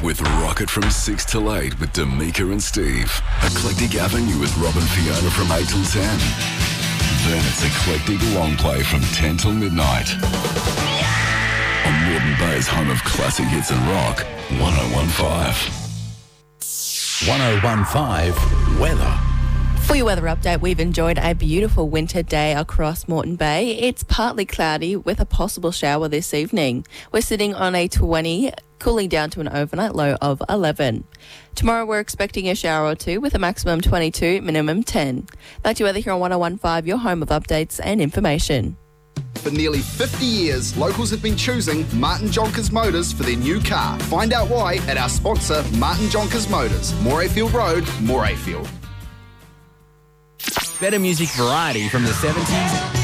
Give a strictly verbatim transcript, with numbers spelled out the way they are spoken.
with Rocket from six till eight with D'Amica and Steve. Eclectic Avenue with Rob and Fiona from eight till ten. Then it's Eclectic Long Play from ten till midnight. On Moreton Bay's home of classic hits and rock, one oh one five. one oh one five weather. For your weather update, we've enjoyed a beautiful winter day across Moreton Bay. It's partly cloudy with a possible shower this evening. We're sitting on a twenty, cooling down to an overnight low of eleven. Tomorrow we're expecting a shower or two with a maximum twenty-two, minimum ten. That's your weather here on one oh one five, your home of updates and information. For nearly fifty years, locals have been choosing Martin Jonkers Motors for their new car. Find out why at our sponsor, Martin Jonkers Motors, Morayfield Road, Morayfield. Better music variety from the seventies